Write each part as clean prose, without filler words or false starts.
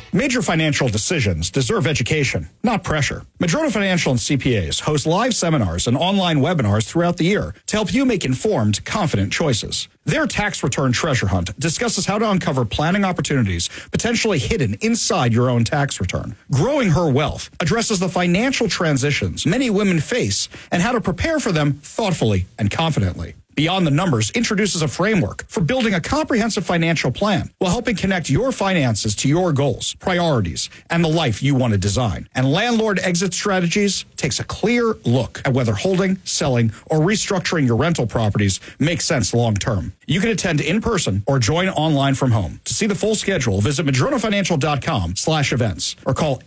Major financial decisions deserve education, not pressure. Madrona Financial and CPAs host live seminars and online webinars throughohout the year to help you make informed, confident choices. Their tax return treasure hunt discusses how to uncover planning opportunities potentially hidden inside your own tax return. Growing Her Wealth addresses the financial transitions many women face and how to prepare for them thoughtfully and confidently. Beyond the Numbers introduces a framework for building a comprehensive financial plan while helping connect your finances to your goals, priorities, and the life you want to design. And Landlord Exit Strategies takes a clear look at whether holding, selling, or restructuring your rental properties makes sense long term. You can attend in person or join online from home. To see the full schedule, visit madronafinancial.com/events or call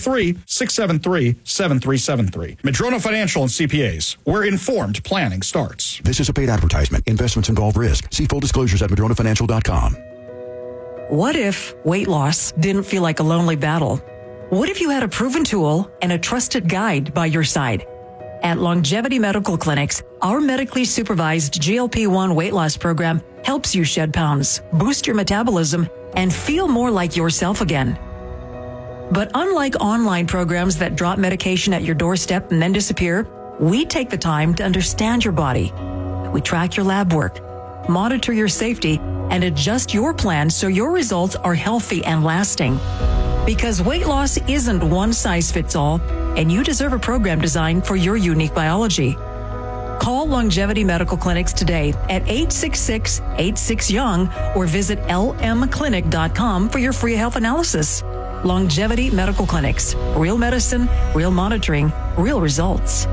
833-673-7373. Madrona Financial and CPAs, where informed planning starts. This is a paid advertisement. Investments involve risk. See full disclosures at madronafinancial.com. What if weight loss didn't feel like a lonely battle? What if you had a proven tool and a trusted guide by your side? At Longevity Medical Clinics, our medically supervised GLP-1 weight loss program helps you shed pounds, boost your metabolism, and feel more like yourself again. But unlike online programs that drop medication at your doorstep and then disappear, we take the time to understand your body. We track your lab work, monitor your safety, and adjust your plan so your results are healthy and lasting. Because weight loss isn't one size fits all, and you deserve a program designed for your unique biology. Call Longevity Medical Clinics today at 866-86-YOUNG or visit lmclinic.com for your free health analysis. Longevity Medical Clinics. Real medicine, real monitoring, real results.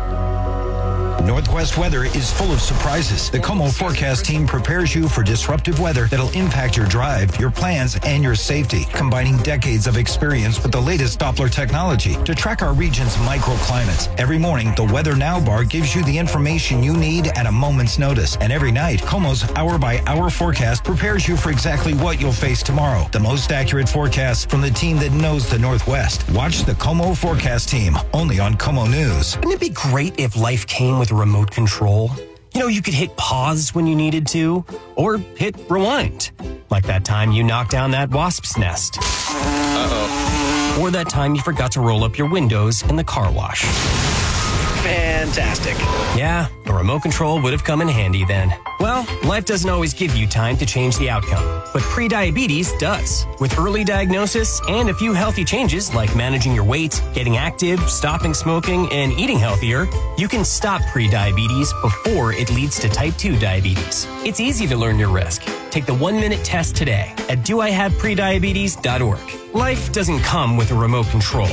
Northwest weather is full of surprises. The KOMO forecast team prepares you for disruptive weather that'll impact your drive, your plans, and your safety, combining decades of experience with the latest Doppler technology to track our region's microclimates. Every morning, the Weather Now bar gives you the information you need at a moment's notice. And every night, KOMO's hour-by-hour forecast prepares you for exactly what you'll face tomorrow. The most accurate forecast from the team that knows the Northwest. Watch the KOMO forecast team, only on KOMO News. Wouldn't it be great if life came with remote control? You know, you could hit pause when you needed to, or hit rewind. Like that time you knocked down that wasp's nest. Uh-oh. Or that time you forgot to roll up your windows in the car wash. Fantastic. Yeah, a remote control would have come in handy then. Well, life doesn't always give you time to change the outcome, but prediabetes does. With early diagnosis and a few healthy changes like managing your weight, getting active, stopping smoking, and eating healthier, you can stop prediabetes before it leads to type 2 diabetes. It's easy to learn your risk. Take the 1-minute test today at doihaveprediabetes.org. Life doesn't come with a remote control.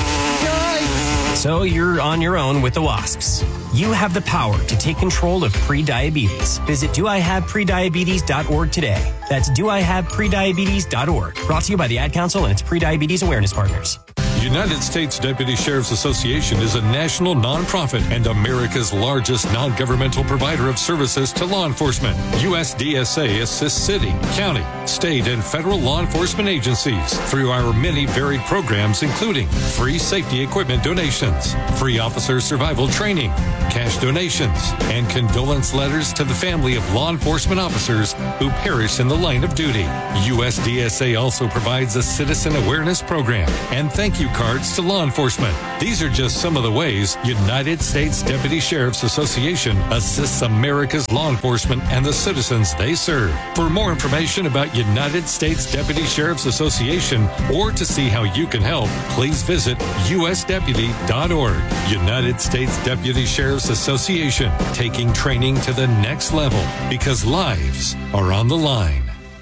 So you're on your own with the wasps. You have the power to take control of prediabetes. Visit doihaveprediabetes.org today. That's doihaveprediabetes.org. Brought to you by the Ad Council and its Prediabetes Awareness Partners. United States Deputy Sheriff's Association is a national nonprofit and America's largest non-governmental provider of services to law enforcement. USDSA assists city, county, state, and federal law enforcement agencies through our many varied programs, including free safety equipment donations, free officer survival training, cash donations, and condolence letters to the family of law enforcement officers who perish in the line of duty. USDSA also provides a citizen awareness program and thank you cards to law enforcement. These are just some of the ways United States Deputy Sheriff's Association assists America's law enforcement and the citizens they serve. For more information about United States Deputy Sheriff's Association or to see how you can help, please visit usdeputy.org. United States Deputy Sheriff's Association, taking training to the next level because lives are on the line.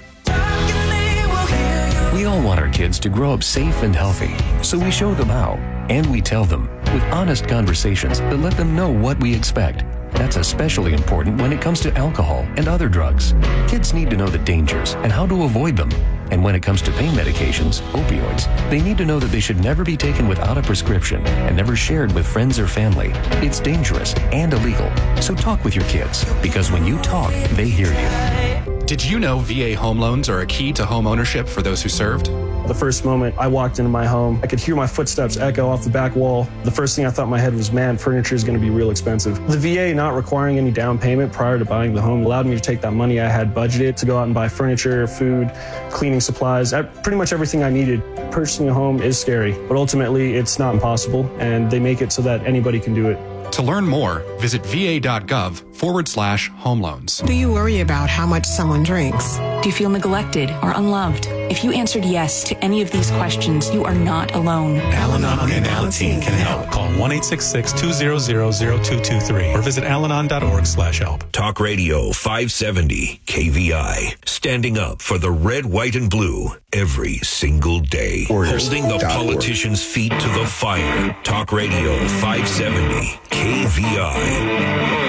We all want our kids to grow up safe and healthy, so we show them how, and we tell them with honest conversations that let them know what we expect. That's especially important when it comes to alcohol and other drugs. Kids need to know the dangers and how to avoid them. And when it comes to pain medications, opioids, they need to know that they should never be taken without a prescription and never shared with friends or family. It's dangerous and illegal. So talk with your kids, because when you talk, they hear you. Did you know VA home loans are a key to home ownership for those who served? The first moment I walked into my home, I could hear my footsteps echo off the back wall. The first thing I thought in my head was, man, furniture is going to be real expensive. The VA not requiring any down payment prior to buying the home allowed me to take that money I had budgeted to go out and buy furniture, food, cleaning supplies, pretty much everything I needed. Purchasing a home is scary, but ultimately it's not impossible, and they make it so that anybody can do it. To learn more, visit va.gov/home loans. Do you worry about how much someone drinks? Do you feel neglected or unloved? If you answered yes to any of these questions, you are not alone. Al-Anon and Alateen can help. Call 1-866-200-0223 or visit alanon.org/help. Talk Radio 570 KVI. Standing up for the red, white, and blue every single day. Holding the politicians' feet to the fire. Talk Radio 570 KVI.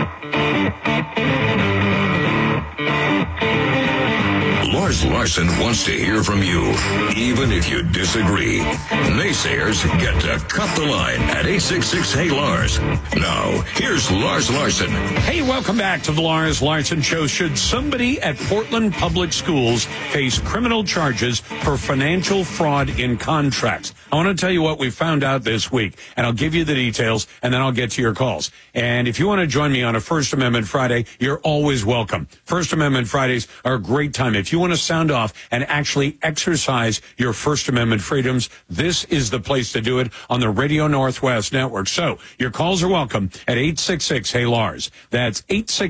Lars Larson wants to hear from you, even if you disagree. Naysayers get to cut the line at 866-HEY-LARS. Now, here's Lars Larson. Hey, welcome back to the Lars Larson Show. Should somebody at Portland Public Schools face criminal charges for financial fraud in contracts? I want to tell you what we found out this week, and I'll give you the details, and then I'll get to your calls. And if you want to join me on a First Amendment Friday, you're always welcome. First Amendment Fridays are a great time. If you want to sound off and actually exercise your First Amendment freedoms, this is the place to do it on the Radio Northwest Network. So your calls are welcome at 866-HEY-LARS. That's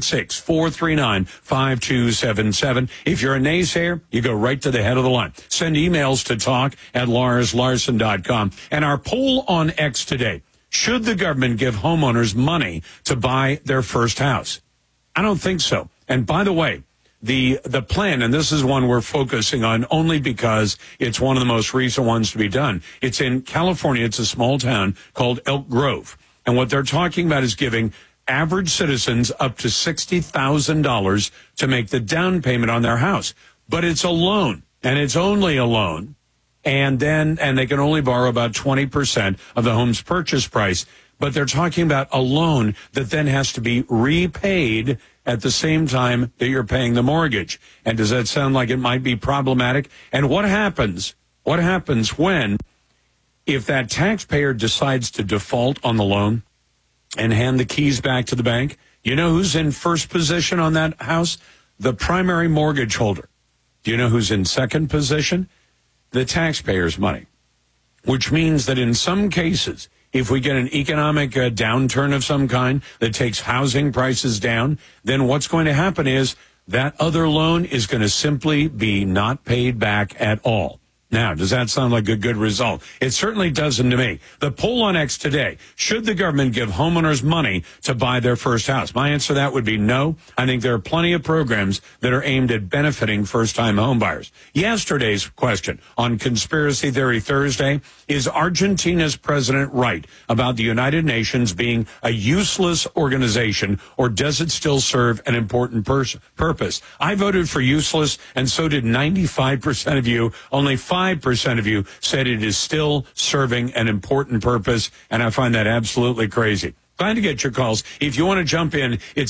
866-439-5277. If you're a naysayer, you go right to the head of the line. Send emails to talk@larslarson.com. And our poll on X today: should the government give homeowners money to buy their first house? I don't think so. And by the way, the plan, and this is one we're focusing on only because it's one of the most recent ones to be done. It's in California. It's a small town called Elk Grove. And what they're talking about is giving average citizens up to $60,000 to make the down payment on their house. But it's a loan, and it's only a loan. And they can only borrow about 20% of the home's purchase price. But they're talking about a loan that then has to be repaid at the same time that you're paying the mortgage. And does that sound like it might be problematic? And what happens when, if that taxpayer decides to default on the loan and hand the keys back to the bank? You know who's in first position on that house? The primary mortgage holder. Do you know who's in second position? The taxpayer's money, which means that in some cases, if we get an economic downturn of some kind that takes housing prices down, then what's going to happen is that other loan is going to simply be not paid back at all. Now, does that sound like a good result? It certainly doesn't to me. The poll on X today: should the government give homeowners money to buy their first house? My answer to that would be no. I think there are plenty of programs that are aimed at benefiting first-time homebuyers. Yesterday's question on Conspiracy Theory Thursday: is Argentina's president right about the United Nations being a useless organization, or does it still serve an important purpose? I voted for useless, and so did 95% of you. Only 5% of you said it is still serving an important purpose, and I find that absolutely crazy. Glad to get your calls. If you want to jump in, it's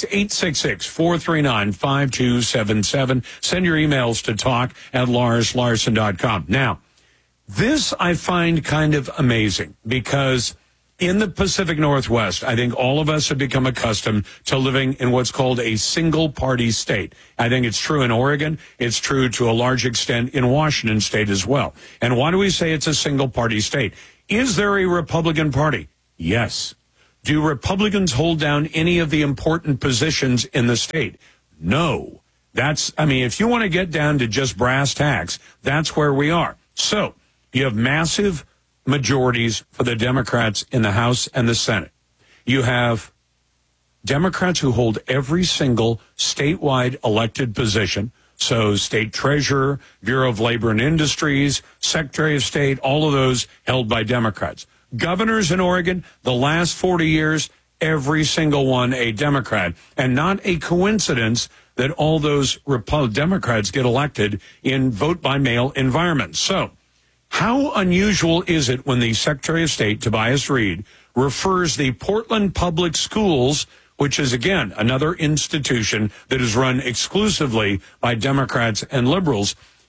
866-439-5277. Send your emails to talk@larslarson.com. Now, this I find kind of amazing because in the Pacific Northwest, I think all of us have become accustomed to living in what's called a single-party state. I think it's true in Oregon. It's true to a large extent in Washington state as well. And why do we say it's a single-party state? Is there a Republican Party? Yes. Do Republicans hold down any of the important positions in the state? No. If you want to get down to just brass tacks, that's where we are. So you have massive majorities for the Democrats in the House and the Senate. You have Democrats who hold every single statewide elected position. So state treasurer, Bureau of Labor and Industries, Secretary of State, all of those held by Democrats. Governors in Oregon, the last 40 years, every single one a Democrat. And not a coincidence that all those Democrats get elected in vote-by-mail environments. So how unusual is it when the Secretary of State, Tobias Reed, refers the Portland Public Schools, which is, again, another institution that is run exclusively by Democrats and liberals,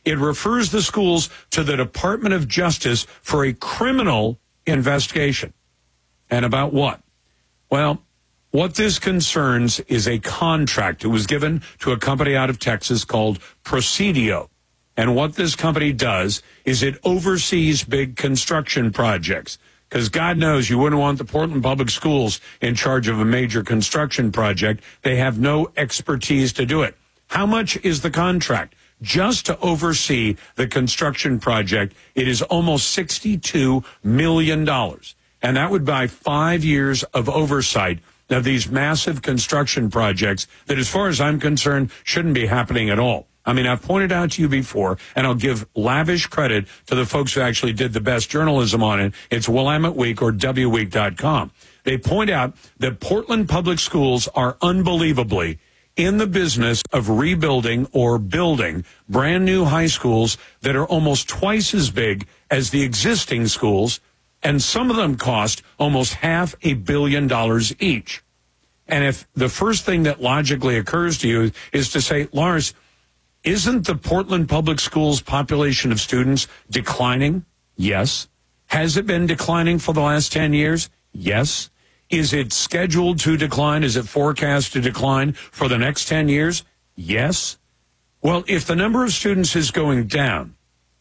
It refers the schools to the Department of Justice for a criminal investigation. And about what? Well, what this concerns is a contract. It was given to a company out of Texas called Presidio. And what this company does is it oversees big construction projects. Because God knows you wouldn't want the Portland Public Schools in charge of a major construction project. They have no expertise to do it. How much is the contract? Just to oversee the construction project, it is almost $62 million. And that would buy 5 years of oversight of these massive construction projects that, as far as I'm concerned, shouldn't be happening at all. I mean, I've pointed out to you before, and I'll give lavish credit to the folks who actually did the best journalism on it. It's Willamette Week or WWeek.com. They point out that Portland Public Schools are unbelievably in the business of rebuilding or building brand new high schools that are almost twice as big as the existing schools, and some of them cost almost $500 million each. And if the first thing that logically occurs to you is to say, Lars, isn't the Portland Public Schools population of students declining? Yes. Has it been declining for the last 10 years? Yes. Is it scheduled to decline? Is it forecast to decline for the next 10 years? Yes. Well, if the number of students is going down,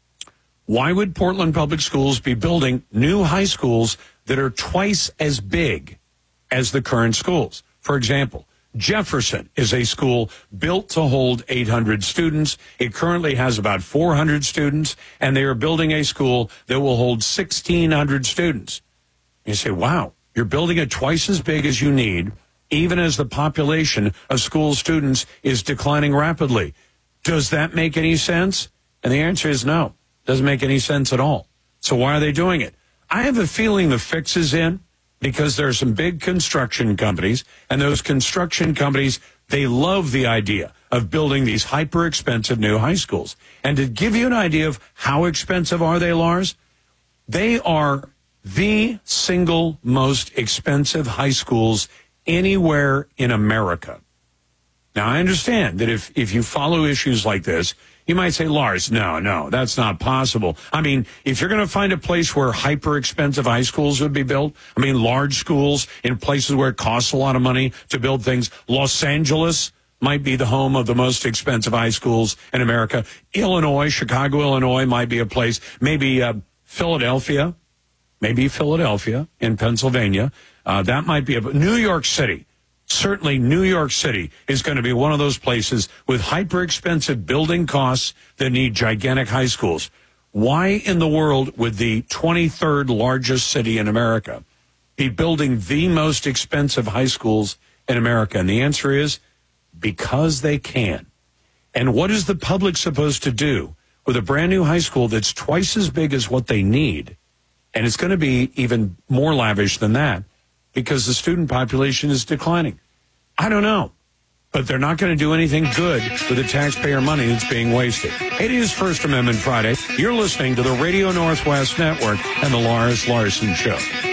why would Portland Public Schools be building new high schools that are twice as big as the current schools? For example, Jefferson is a school built to hold 800 students. It currently has about 400 students, and they are building a school that will hold 1,600 students. You say, wow, you're building it twice as big as you need, even as the population of school students is declining rapidly. Does that make any sense? And the answer is no. Doesn't make any sense at all. So why are they doing it? I have a feeling the fix is in because there are some big construction companies, and those construction companies, they love the idea of building these hyper expensive new high schools. And to give you an idea of how expensive are they, Lars, they are the single most expensive high schools anywhere in America. Now, I understand that if you follow issues like this, you might say, Lars, no, that's not possible. I mean, if you're going to find a place where hyper-expensive high schools would be built, I mean, large schools in places where it costs a lot of money to build things, Los Angeles might be the home of the most expensive high schools in America. Illinois, Chicago, Illinois might be a place. Maybe Philadelphia in Pennsylvania. That might be New York City. Certainly, New York City is going to be one of those places with hyper-expensive building costs that need gigantic high schools. Why in the world would the 23rd largest city in America be building the most expensive high schools in America? And the answer is because they can. And what is the public supposed to do with a brand new high school that's twice as big as what they need? And it's going to be even more lavish than that, because the student population is declining. I don't know, but they're not going to do anything good with the taxpayer money that's being wasted. It is First Amendment Friday. You're listening to the Radio Northwest Network and the Lars Larson Show.